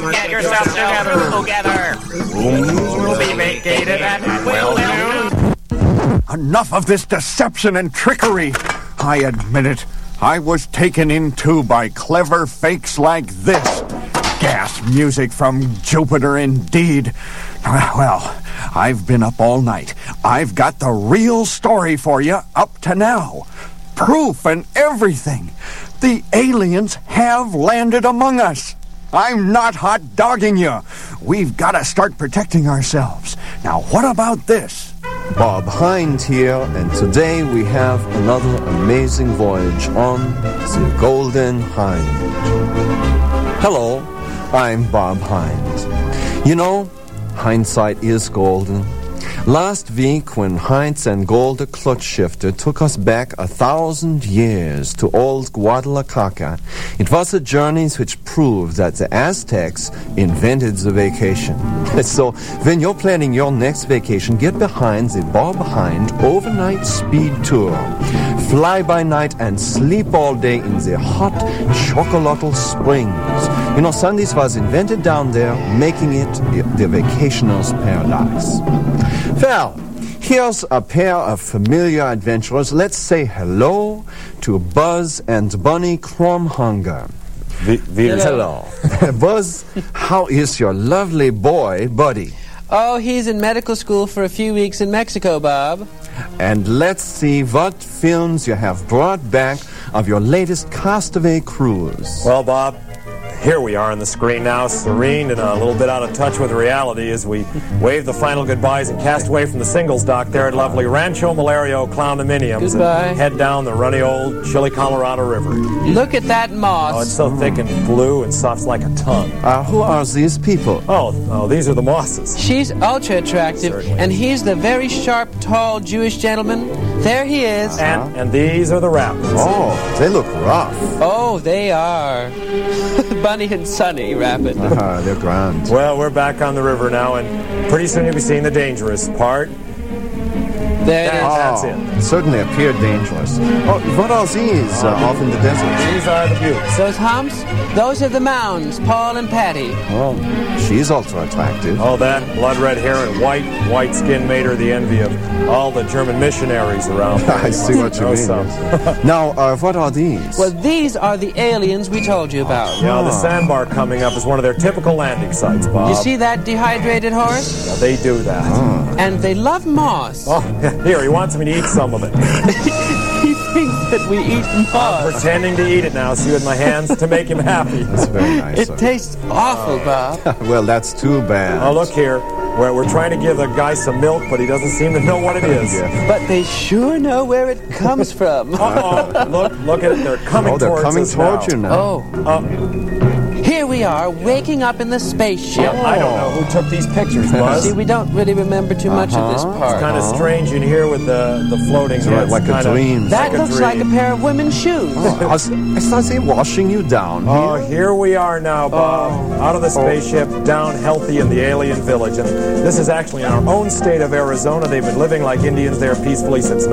Get yourself together. Rooms will be vacated at will noon. Enough of this deception and trickery. I admit it. I was taken in too by clever fakes like this. Gas music from Jupiter indeed. Well, I've been up all night. I've got the real story for you up to now. Proof and everything. The aliens have landed among us. I'm not hot-dogging you. We've got to start protecting ourselves. Now, what about this? Bob Hind here, and today we have another amazing voyage on the Golden Hind. Hello, I'm Bob Hind. You know, hindsight is golden. Last week, when Heinz and Golda Clutch Shifter took us back 1,000 years to old Guadalajara, it was a journey which proved that the Aztecs invented the vacation. So, when you're planning your next vacation, get behind the Bob Hind overnight speed tour. Fly by night and sleep all day in the hot Chocolatl Springs. You know, Sundays was invented down there, making it the vacationer's paradise. Well, here's a pair of familiar adventurers. Let's say hello to Buzz and Bunny Kromhunger. Hello. Buzz, how is your lovely boy, Buddy? Oh, he's in medical school for a few weeks in Mexico, Bob. And let's see what films you have brought back of your latest Castaway cruise. Well, Bob, here we are on the screen now, serene and a little bit out of touch with reality as we wave the final goodbyes and cast away from the singles dock there at lovely Rancho Malario Clowndominiums. Goodbye. And head down the runny old Chile, Colorado River. Look at that moss. Oh, it's so thick and blue and soft like a tongue. Who are these people? Oh, these are the mosses. She's ultra attractive, Certainly. and he's the very sharp, tall Jewish gentleman. There he is. And these are the rapids. Oh, they look rough. Oh, they are. Bunny and Sunny Rapid. They're grand. Well, we're back on the river now, and pretty soon you'll be seeing the dangerous part. There it is. That's it. It certainly appeared dangerous. Oh, what are these off in the desert? These are the buttes. Those humps, those are the mounds, Paul and Patty. Oh, she's also attractive. Oh, that blood-red hair and white skin made her the envy of all the German missionaries around there. I see what you know mean. some. Now, what are these? Well, these are the aliens we told you about. Now, the sandbar coming up is one of their typical landing sites, Bob. You see that dehydrated horse? Yeah, they do that. And they love moss. Oh, here, he wants me to eat some of it. He thinks that we eat I'm moss. pretending to eat it now, see with my hands to make him happy. That's very nice. It tastes awful, Bob. Well, that's too bad. Oh, look here. We're trying to give the guy some milk, but he doesn't seem to know what it is. Yeah. But they sure know where it comes from. Look at it. They're coming they're towards coming us towards now. you now. Oh. Here we are, waking up in the spaceship. I don't know who took these pictures, Buzz. See, we don't really remember too much of this part. Kind of strange in here with the floating heads. like a kinda dream. That looks like a dream. pair of women's shoes. Is they washing you down here? Oh, here we are now, Bob. Out of the spaceship, down healthy in the alien village. And this is actually in our own state of Arizona. They've been living like Indians there peacefully since